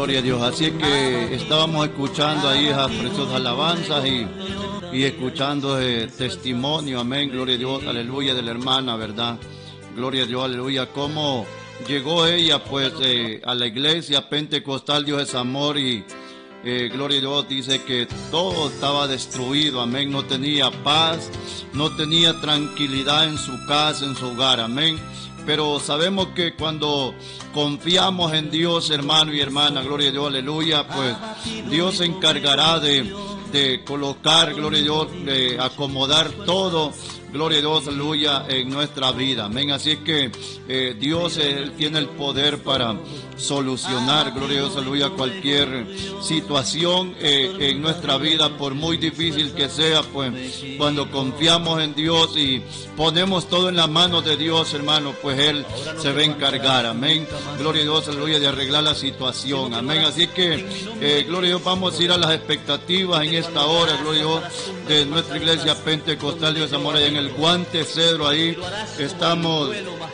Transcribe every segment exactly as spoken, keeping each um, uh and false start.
Gloria a Dios. Así que estábamos escuchando ahí esas preciosas alabanzas y, y escuchando el testimonio, amén, gloria a Dios, aleluya, de la hermana, ¿verdad? Gloria a Dios, aleluya, cómo llegó ella pues eh, a la iglesia pentecostal. Dios es amor y eh, gloria a Dios, dice que todo estaba destruido, amén, no tenía paz, no tenía tranquilidad en su casa, en su hogar, amén. Pero sabemos que cuando confiamos en Dios, hermano y hermana, gloria a Dios, aleluya, pues Dios se encargará de, de colocar, gloria a Dios, de acomodar todo, gloria a Dios, aleluya, en nuestra vida, amén. Así es que eh, Dios Él tiene el poder para solucionar, gloria a Dios, aleluya, cualquier situación eh, en nuestra vida, por muy difícil que sea, pues cuando confiamos en Dios y ponemos todo en las manos de Dios, hermano, pues Él se va a encargar, amén, gloria a Dios, aleluya, de arreglar la situación, amén. Así que, eh, gloria a Dios, vamos a ir a las expectativas en esta hora, gloria a Dios, de nuestra iglesia pentecostal, Dios amor, allá en el Guante Cedro, ahí estamos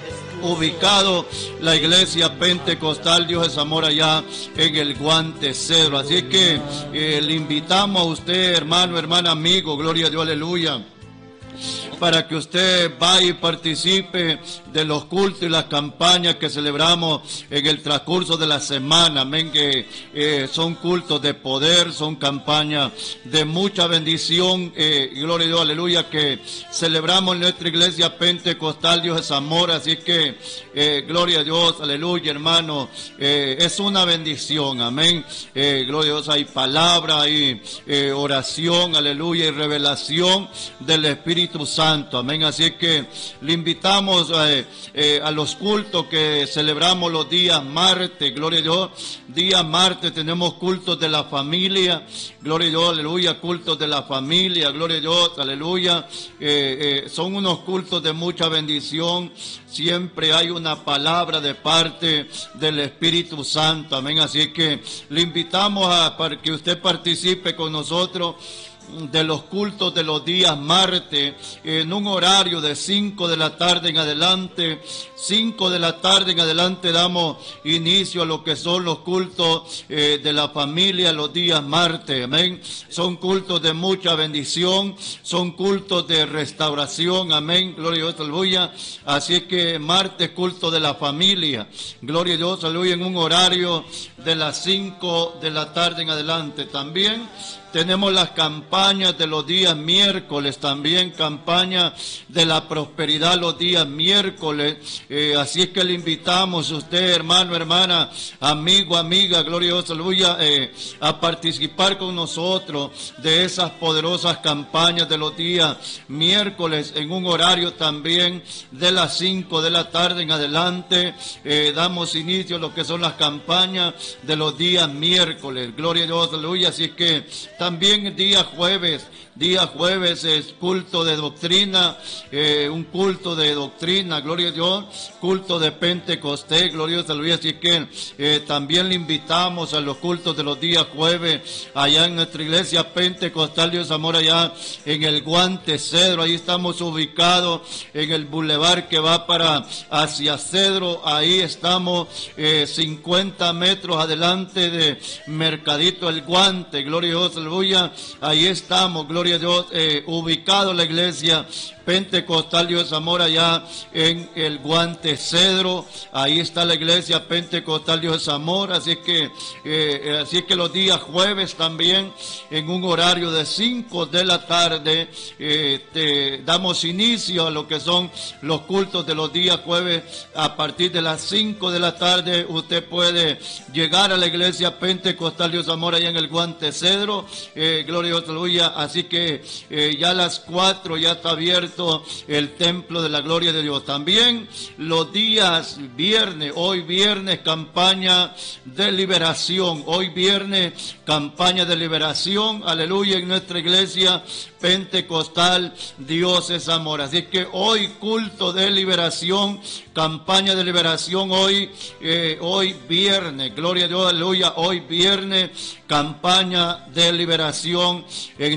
ubicado la iglesia pentecostal Dios es amor allá en el Guante Cedro. Así que eh, le invitamos a usted, hermano, hermana, amigo, gloria a Dios, aleluya, para que usted vaya y participe de los cultos y las campañas que celebramos en el transcurso de la semana, amén, que eh, son cultos de poder, son campañas de mucha bendición, eh, gloria a Dios, aleluya, que celebramos en nuestra iglesia pentecostal, Dios es amor. Así que, eh, gloria a Dios, aleluya, hermano, eh, es una bendición, amén, eh, gloria a Dios, hay palabra, hay eh, oración, aleluya, y revelación del Espíritu Santo. Amén. Así que le invitamos eh, eh, a los cultos que celebramos los días martes, gloria a Dios. Día martes tenemos cultos de la familia, gloria a Dios, aleluya, cultos de la familia, gloria a Dios, aleluya. Eh, eh, son unos cultos de mucha bendición. Siempre hay una palabra de parte del Espíritu Santo, amén. Así que le invitamos a para que usted participe con nosotros de los cultos de los días martes, en un horario de cinco de la tarde en adelante. cinco de la tarde en adelante damos inicio a lo que son los cultos eh, de la familia los días martes, amén. Son cultos de mucha bendición, son cultos de restauración, amén, gloria a Dios, aleluya. Así que martes, culto de la familia, gloria a Dios, aleluya, en un horario de las cinco de la tarde en adelante. También tenemos las campañas de los días miércoles, también campaña de la prosperidad los días miércoles. Eh, así es que le invitamos a usted, hermano, hermana, amigo, amiga, gloria a Dios, aleluya, eh, a participar con nosotros de esas poderosas campañas de los días miércoles en un horario también de las cinco de la tarde en adelante. Eh, damos inicio a lo que son las campañas de los días miércoles, gloria a Dios, aleluya. Así es que también el día jueves, día jueves es culto de doctrina, eh, un culto de doctrina, gloria a Dios, culto de Pentecostés, gloria a Dios, aleluya. Así que eh, también le invitamos a los cultos de los días jueves, allá en nuestra iglesia pentecostal, Dios amor, allá en el Guante Cedro. Ahí estamos ubicados en el bulevar que va para hacia Cedro. Ahí estamos eh, cincuenta metros adelante de Mercadito El Guante, gloria a Dios, aleluya. Ahí estamos, gloria a Dios, eh, ubicado la iglesia pentecostal Dios amor allá en el Guante Cedro. Ahí está la iglesia pentecostal Dios amor. Así que eh, así que los días jueves también en un horario de cinco de la tarde eh, te damos inicio a lo que son los cultos de los días jueves. A partir de las cinco de la tarde usted puede llegar a la iglesia pentecostal Dios amor allá en el Guante Cedro, eh, gloria a Dios, aleluya. Así que eh, ya a las cuatro ya está abierto el templo de la gloria de Dios. También los días viernes, hoy viernes campaña de liberación, hoy viernes campaña de liberación, aleluya, en nuestra iglesia pentecostal Dios es amor. Así que hoy culto de liberación, campaña de liberación, hoy eh, hoy viernes, gloria a Dios, aleluya, hoy viernes campaña de liberación en nuestra iglesia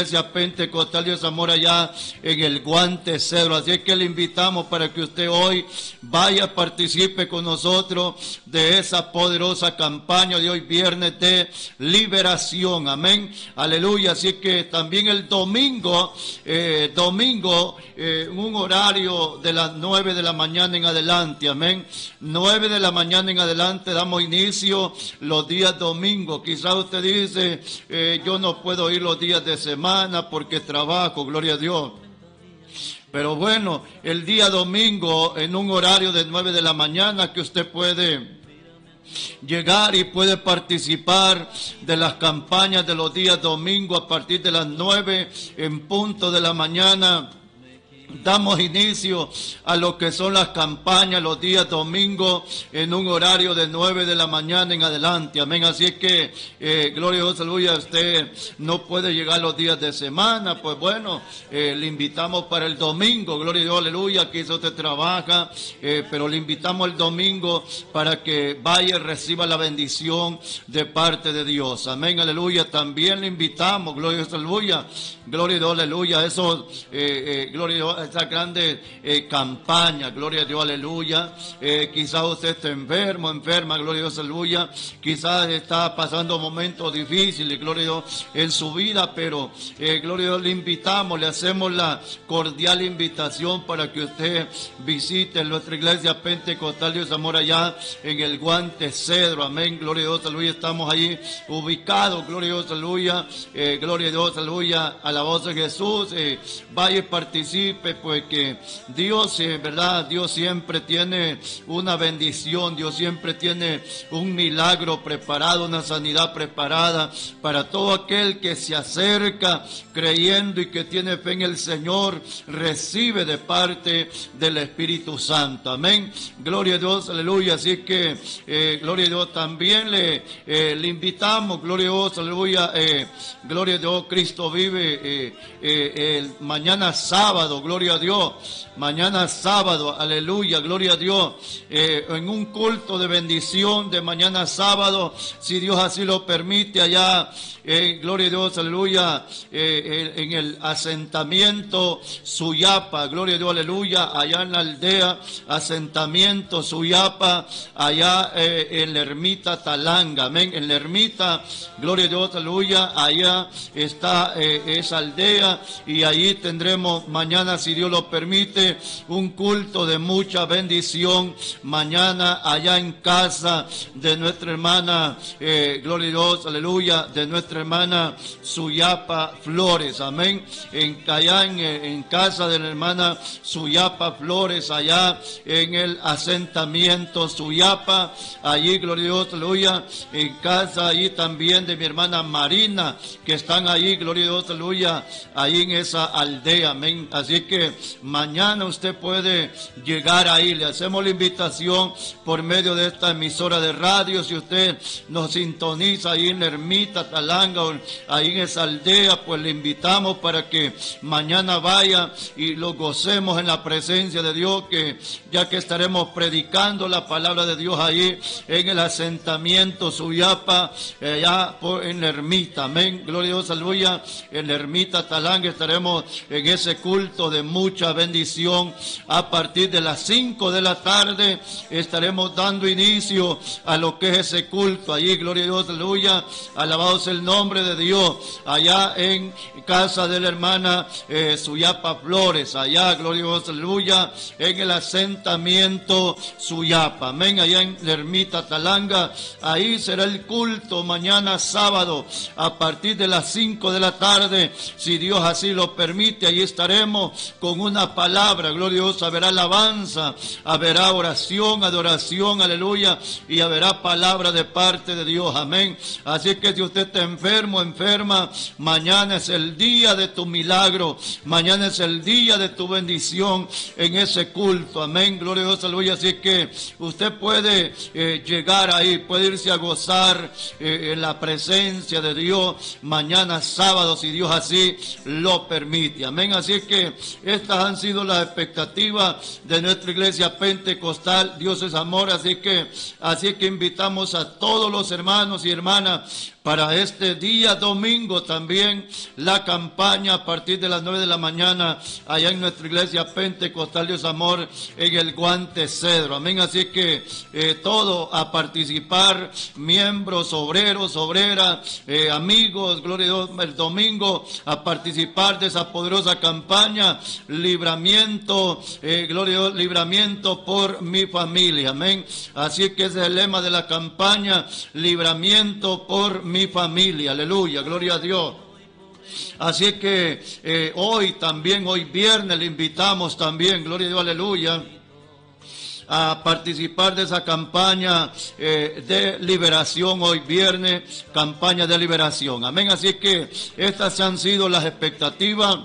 iglesia pentecostal Dios Amor allá en el Guante Cedro. Así es que le invitamos para que usted hoy vaya, participe con nosotros de esa poderosa campaña de hoy viernes de liberación. Amén. Aleluya. Así que también el domingo, eh, domingo, eh, un horario de las nueve de la mañana en adelante. Amén. Nueve de la mañana en adelante damos inicio los días domingos. Quizás usted dice, eh, yo no puedo ir los días de semana porque trabajo, gloria a Dios. Pero bueno, el día domingo en un horario de nueve de la mañana que usted puede llegar y puede participar de las campañas de los días domingos a partir de las nueve en punto de la mañana. Damos inicio a lo que son las campañas los días domingos en un horario de nueve de la mañana en adelante. Amén. Así es que, eh, gloria a Dios, aleluya, usted no puede llegar los días de semana. Pues bueno, eh, le invitamos para el domingo. Gloria a Dios, aleluya, quizá usted trabaja, eh, pero le invitamos el domingo para que vaya y reciba la bendición de parte de Dios. Amén, aleluya. También le invitamos, gloria a Dios, aleluya, gloria a Dios, aleluya, eso, eh, eh, gloria a Dios, esa grande eh, campaña, gloria a Dios, aleluya. Eh, quizás usted está enfermo, enferma, gloria a Dios, aleluya. Quizás está pasando momentos difíciles, gloria a Dios, en su vida, pero eh, gloria a Dios, le invitamos, le hacemos la cordial invitación para que usted visite nuestra iglesia pentecostal Dios Amor allá en el Guante Cedro. Amén, gloria a Dios, aleluya. Estamos allí ubicados, gloria a Dios, aleluya. Eh, gloria a Dios, aleluya, a la voz de Jesús. Eh, vaya y participe, pues que Dios, eh, verdad, Dios siempre tiene una bendición, Dios siempre tiene un milagro preparado, una sanidad preparada para todo aquel que se acerca creyendo y que tiene fe en el Señor, recibe de parte del Espíritu Santo. Amén. Gloria a Dios, aleluya. Así que, eh, gloria a Dios, también le, eh, le invitamos, gloria a Dios, aleluya, eh, gloria a Dios, Cristo vive, eh, eh, el mañana sábado, gloria a Dios, mañana sábado, aleluya, gloria a Dios, eh, en un culto de bendición de mañana sábado, si Dios así lo permite, allá, eh, gloria a Dios, aleluya, eh, en el asentamiento Suyapa, gloria a Dios, aleluya, allá en la aldea, asentamiento Suyapa, allá eh, en la ermita Talanga, amén, en la ermita, gloria a Dios, aleluya, allá está eh, esa aldea, y allí tendremos mañana, si Dios lo permite, un culto de mucha bendición, mañana allá en casa de nuestra hermana, eh, gloria a Dios, aleluya, de nuestra hermana Suyapa Flores, amén, en, allá en, en casa de la hermana Suyapa Flores, allá en el asentamiento Suyapa, allí, gloria a Dios, aleluya, en casa allí también de mi hermana Marina, que están allí, gloria a Dios, aleluya, ahí en esa aldea, amén. Así que mañana usted puede llegar ahí, le hacemos la invitación por medio de esta emisora de radio, si usted nos sintoniza ahí en la ermita Talanga, ahí en esa aldea, pues le invitamos para que mañana vaya y lo gocemos en la presencia de Dios, que ya que estaremos predicando la palabra de Dios ahí en el asentamiento Suyapa, allá en la ermita, amén, gloria a Dios, aleluya, en la ermita Talanga estaremos en ese culto de mucha bendición. A partir de las cinco de la tarde estaremos dando inicio a lo que es ese culto allí, gloria a Dios, aleluya, alabado sea el nombre de Dios, allá en casa de la hermana eh, Suyapa Flores, allá, gloria a Dios, aleluya, en el asentamiento Suyapa, amén, allá en la ermita Talanga, ahí será el culto mañana sábado a partir de las cinco de la tarde, si Dios así lo permite, allí estaremos con una palabra, gloria a Dios, habrá alabanza, habrá oración, adoración, aleluya, y habrá palabra de parte de Dios, amén. Así que si usted está enfermo, enferma, mañana es el día de tu milagro, mañana es el día de tu bendición en ese culto, amén, gloria a Dios, aleluya. Así que usted puede eh, llegar ahí, puede irse a gozar eh, en la presencia de Dios mañana sábado, si Dios así lo permite, amén. Así que estas han sido las expectativas de nuestra iglesia pentecostal, Dios es amor, así que así que invitamos a todos los hermanos y hermanas para este día domingo también la campaña a partir de las nueve de la mañana allá en nuestra iglesia Pentecostal Dios Amor en el Guante Cedro. Amén. Así que eh, todo a participar, miembros, obreros, obreras, eh, amigos, gloria a Dios, el domingo a participar de esa poderosa campaña, libramiento, eh, gloria a Dios, libramiento por mi familia. Amén. Así que ese es el lema de la campaña, libramiento por mi mi familia, aleluya, gloria a Dios. Así que eh, hoy también, hoy viernes, le invitamos también, gloria a Dios, aleluya, a participar de esa campaña eh, de liberación, hoy viernes, campaña de liberación, amén. Así que estas han sido las expectativas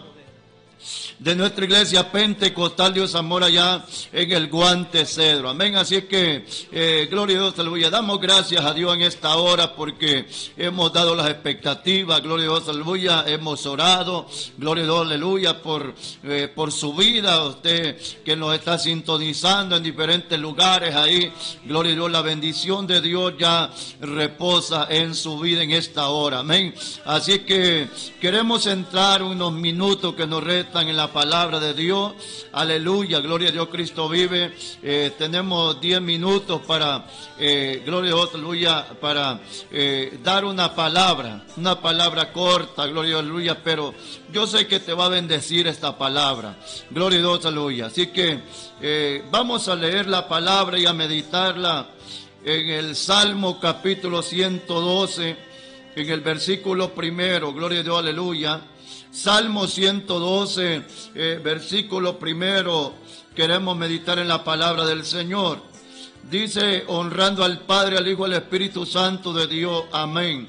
de nuestra iglesia Pentecostal Dios Amor allá en el Guante Cedro. Amén. Así que, eh, gloria a Dios, aleluya. Damos gracias a Dios en esta hora porque hemos dado las expectativas. Gloria a Dios, aleluya. Hemos orado. Gloria a Dios, aleluya, por, eh, por su vida. Usted que nos está sintonizando en diferentes lugares ahí. Gloria a Dios, la bendición de Dios ya reposa en su vida en esta hora. Amén. Así que queremos entrar unos minutos que nos restan en la palabra de Dios, aleluya, gloria a Dios, Cristo vive. Eh, tenemos diez minutos para, eh, gloria a Dios, aleluya, para eh, dar una palabra, una palabra corta, gloria a Dios, aleluya, pero yo sé que te va a bendecir esta palabra, gloria a Dios, aleluya. Así que eh, vamos a leer la palabra y a meditarla en el Salmo capítulo ciento doce, en el versículo primero, gloria a Dios, aleluya. Salmo ciento doce, eh, versículo primero, queremos meditar en la palabra del Señor. Dice, honrando al Padre, al Hijo, al Espíritu Santo de Dios, amén.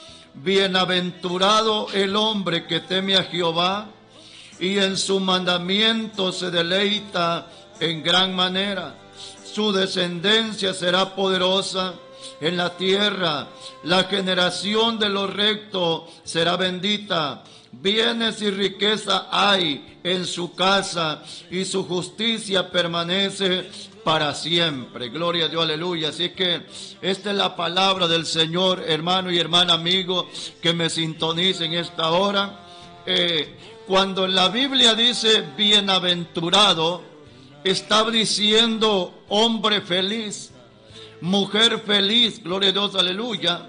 Bienaventurado el hombre que teme a Jehová y en su mandamiento se deleita en gran manera. Su descendencia será poderosa en la tierra, la generación de los rectos será bendita. Bienes y riqueza hay en su casa y su justicia permanece para siempre. Gloria a Dios, aleluya. Así que esta es la palabra del Señor, hermano y hermana, amigo, que me sintonice en esta hora. Eh, cuando en la Biblia dice bienaventurado, está diciendo hombre feliz, mujer feliz, gloria a Dios, aleluya,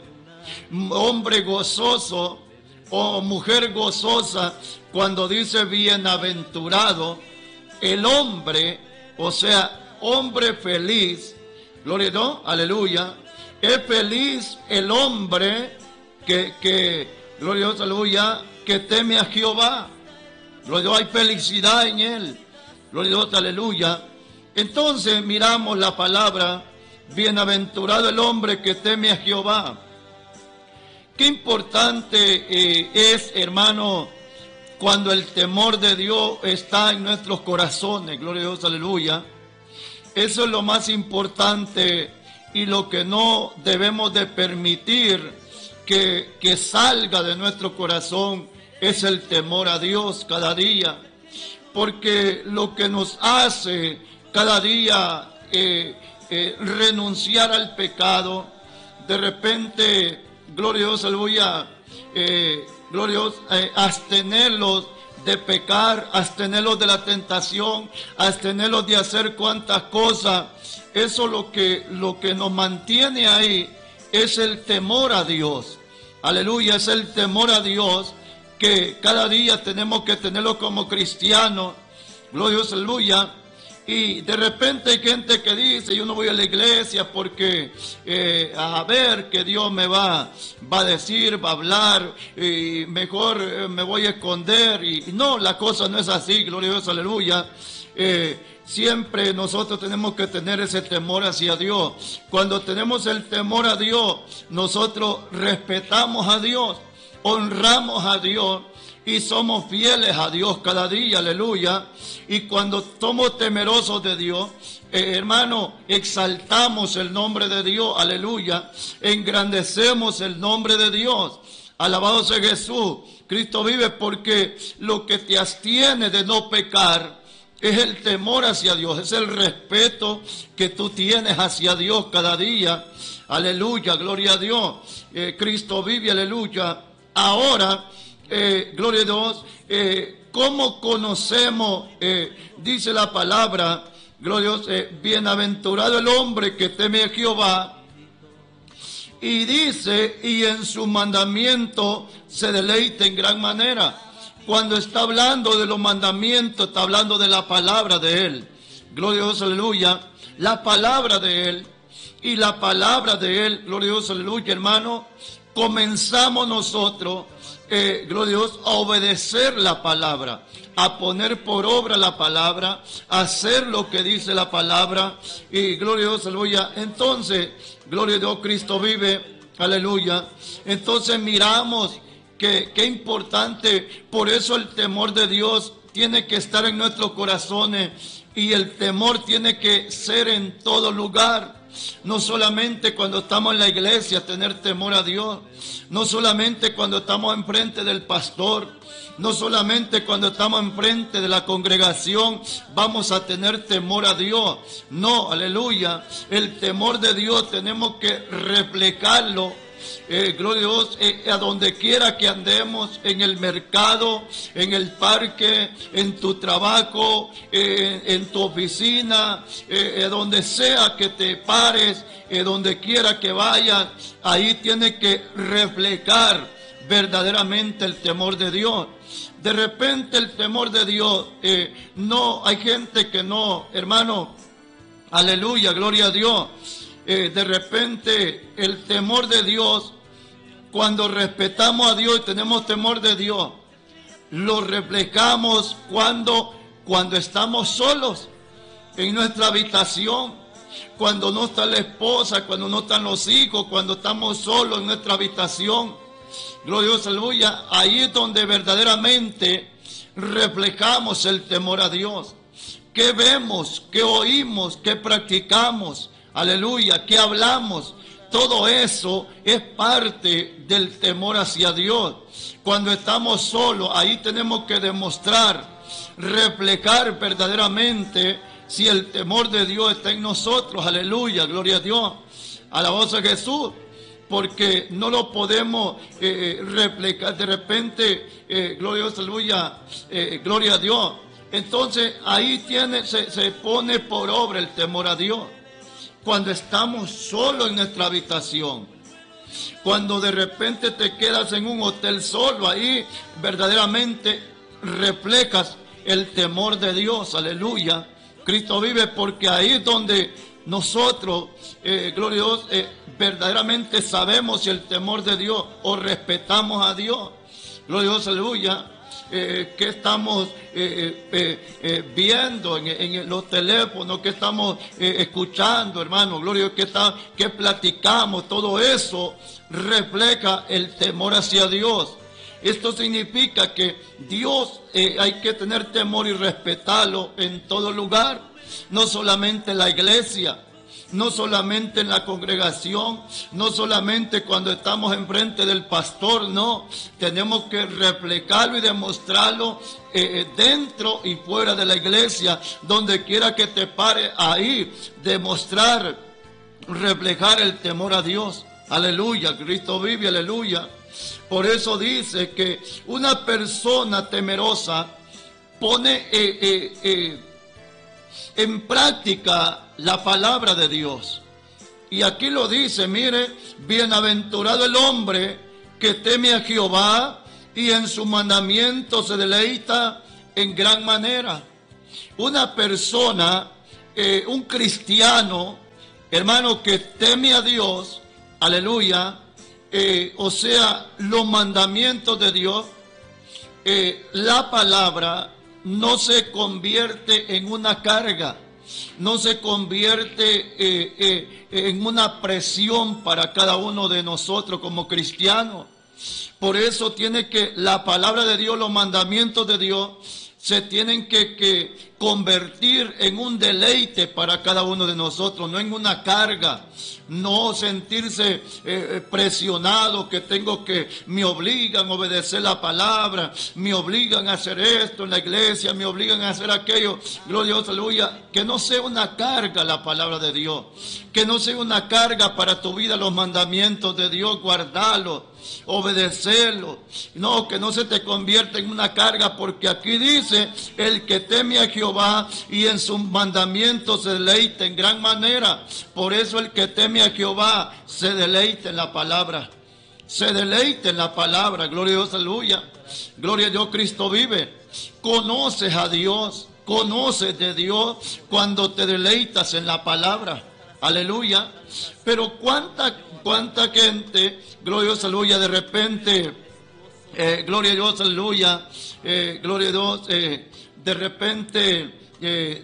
hombre gozoso o mujer gozosa. Cuando dice bienaventurado, el hombre, o sea, hombre feliz, gloria a Dios, aleluya, es feliz el hombre que, que, gloria a Dios, aleluya, que teme a Jehová. Gloria a Dios, hay felicidad en él, gloria a Dios, aleluya. Entonces miramos la palabra, bienaventurado el hombre que teme a Jehová. Qué importante eh, es, hermano, cuando el temor de Dios está en nuestros corazones, gloria a Dios, aleluya. Eso es lo más importante y lo que no debemos de permitir que, que salga de nuestro corazón es el temor a Dios cada día. Porque lo que nos hace cada día eh, eh, renunciar al pecado, de repente, gloria a Dios, aleluya, eh, gloria a Dios, eh, abstenerlos de pecar, abstenerlos de la tentación, abstenerlos de hacer cuantas cosas. Eso lo que, lo que nos mantiene ahí es el temor a Dios. Aleluya, es el temor a Dios que cada día tenemos que tenerlo como cristianos. Gloria a Dios, aleluya. Y de repente hay gente que dice, yo no voy a la iglesia porque eh, a ver que Dios me va, va a decir, va a hablar, y mejor eh, me voy a esconder. Y, y no, la cosa no es así, gloria a Dios, aleluya. Eh, siempre nosotros tenemos que tener ese temor hacia Dios. Cuando tenemos el temor a Dios, nosotros respetamos a Dios, honramos a Dios y somos fieles a Dios cada día, aleluya. Y cuando somos temerosos de Dios, eh, hermano, exaltamos el nombre de Dios, aleluya. Engrandecemos el nombre de Dios. Alabado sea Jesús. Cristo vive, porque lo que te abstiene de no pecar es el temor hacia Dios, es el respeto que tú tienes hacia Dios cada día. Aleluya, gloria a Dios. Eh, Cristo vive, aleluya. Ahora, eh, gloria a Dios, eh, ¿cómo conocemos? Eh, dice la palabra, gloria a Dios, eh, bienaventurado el hombre que teme a Jehová. Y dice, y en su mandamiento se deleita en gran manera. Cuando está hablando de los mandamientos, está hablando de la palabra de Él. Gloria a Dios, aleluya. La palabra de Él. Y la palabra de Él, gloria a Dios, aleluya, hermano. Comenzamos nosotros, eh, gloria a Dios, a obedecer la palabra, a poner por obra la palabra, a hacer lo que dice la palabra. Y gloria a Dios, aleluya. Entonces, gloria a Dios, Cristo vive, aleluya. Entonces miramos que qué importante, por eso el temor de Dios tiene que estar en nuestros corazones y el temor tiene que ser en todo lugar. No solamente cuando estamos en la iglesia tener temor a Dios, no solamente cuando estamos enfrente del pastor, no solamente cuando estamos enfrente de la congregación vamos a tener temor a Dios. No, aleluya, el temor de Dios tenemos que reflejarlo. Eh, gloria a Dios, eh, a donde quiera que andemos, en el mercado, en el parque, en tu trabajo, eh, en tu oficina, eh, eh, donde sea que te pares, eh, donde quiera que vayas, ahí tiene que reflejar verdaderamente el temor de Dios. De repente el temor de Dios, eh, no, hay gente que no, hermano, aleluya, gloria a Dios. Eh, de repente el temor de Dios, cuando respetamos a Dios y tenemos temor de Dios, lo reflejamos cuando, cuando estamos solos en nuestra habitación, cuando no está la esposa, cuando no están los hijos, cuando estamos solos en nuestra habitación. Gloria a Dios, aleluya. Ahí es donde verdaderamente reflejamos el temor a Dios. ¿Qué vemos? ¿Qué oímos? ¿Qué practicamos? Aleluya, ¿qué hablamos? Todo eso es parte del temor hacia Dios. Cuando estamos solos, ahí tenemos que demostrar, reflejar verdaderamente si el temor de Dios está en nosotros. Aleluya, gloria a Dios. Alabanza a Jesús. Porque no lo podemos eh, reflejar de repente, eh, gloria a Dios, aleluya, eh, gloria a Dios. Entonces ahí tiene, se, se pone por obra el temor a Dios. Cuando estamos solos en nuestra habitación, cuando de repente te quedas en un hotel solo, ahí verdaderamente reflejas el temor de Dios, aleluya. Cristo vive, porque ahí es donde nosotros, eh, gloria a Dios, eh, verdaderamente sabemos si el temor de Dios o respetamos a Dios. Gloria a Dios, aleluya. Eh, que estamos eh, eh, eh, viendo en, en los teléfonos, que estamos eh, escuchando, hermano, gloria a Dios, que, está, que platicamos, todo eso refleja el temor hacia Dios. Esto significa que Dios eh, hay que tener temor y respetarlo en todo lugar, no solamente en la iglesia, no solamente en la congregación, no solamente cuando estamos enfrente del pastor, no. Tenemos que reflejarlo y demostrarlo eh, dentro y fuera de la iglesia, donde quiera que te pare, ahí demostrar, reflejar el temor a Dios. Aleluya, Cristo vive, aleluya. Por eso dice que una persona temerosa pone eh, eh, eh, en práctica la palabra de Dios. Y aquí lo dice, mire, bienaventurado el hombre que teme a Jehová y en su mandamiento se deleita en gran manera. Una persona, eh, un cristiano, hermano, que teme a Dios, aleluya, eh, o sea, los mandamientos de Dios, eh, la palabra no se convierte en una carga, no se convierte eh, eh, en una presión para cada uno de nosotros como cristianos. Por eso tiene que la palabra de Dios, los mandamientos de Dios, se tienen que, que, convertir en un deleite para cada uno de nosotros, no en una carga, no sentirse eh, presionado que tengo que, me obligan a obedecer la palabra, me obligan a hacer esto en la iglesia, me obligan a hacer aquello, gloria a Dios, aleluya, que no sea una carga la palabra de Dios, que no sea una carga para tu vida los mandamientos de Dios, guardarlos, obedecerlo, no, que no se te convierta en una carga, porque aquí dice, el que teme a Jehová y en sus mandamientos se deleita en gran manera. Por eso el que teme a Jehová se deleita en la palabra, se deleita en la palabra, gloria a Dios, aleluya, gloria a Dios, Cristo vive. Conoces a Dios, conoces de Dios cuando te deleitas en la palabra, aleluya. Pero cuánta, cuánta gente, gloria a Dios, aleluya, de repente, eh, gloria a Dios, aleluya, eh, gloria a Dios, eh, de repente eh,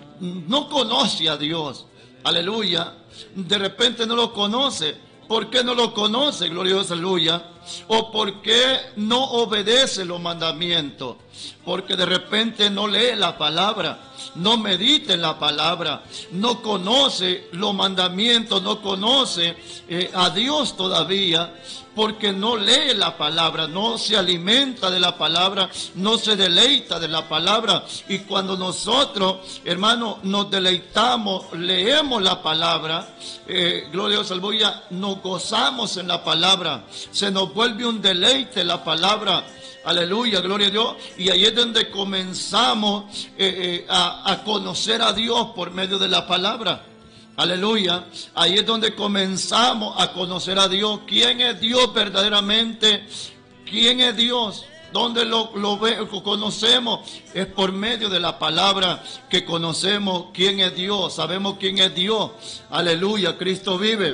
no conoce a Dios, aleluya, de repente no lo conoce. ¿Por qué no lo conoce? Gloria a Dios, aleluya. ¿O por qué no obedece los mandamientos? Porque de repente no lee la palabra, no medita en la palabra, no conoce los mandamientos, no conoce eh, a Dios todavía, porque no lee la palabra, no se alimenta de la palabra, no se deleita de la palabra. Y cuando nosotros, hermanos, nos deleitamos, leemos la palabra, eh, gloria a Dios, aleluya, nos gozamos en la palabra, se nos vuelve un deleite la palabra, aleluya, gloria a Dios. Y ahí es donde comenzamos eh, eh, a, a conocer a Dios por medio de la palabra. Aleluya, ahí es donde comenzamos a conocer a Dios. ¿Quién es Dios verdaderamente? ¿Quién es Dios? ¿Dónde lo, lo, ve, lo conocemos? Es por medio de la palabra que conocemos quién es Dios. Sabemos quién es Dios. Aleluya, Cristo vive.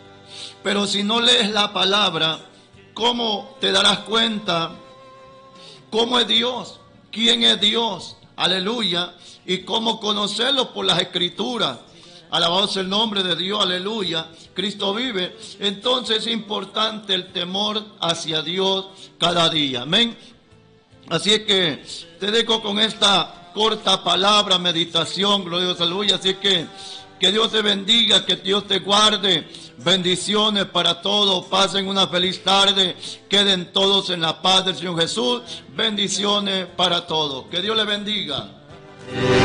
Pero si no lees la palabra, ¿cómo te darás cuenta cómo es Dios? ¿Quién es Dios? Aleluya. Y cómo conocerlo por las Escrituras. Alabado sea el nombre de Dios, aleluya, Cristo vive. Entonces es importante el temor hacia Dios cada día, amén. Así es que te dejo con esta corta palabra, meditación, gloria a Dios, aleluya. Así es que que Dios te bendiga, que Dios te guarde, bendiciones para todos, pasen una feliz tarde, queden todos en la paz del Señor Jesús, bendiciones para todos, que Dios les bendiga.